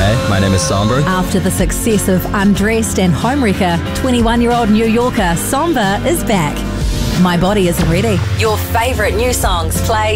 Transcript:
Hey, my name is Somber. After the success of Undressed and Homewrecker, 21-year-old New Yorker Somber is back. My Body Isn't Ready. Your favourite new songs play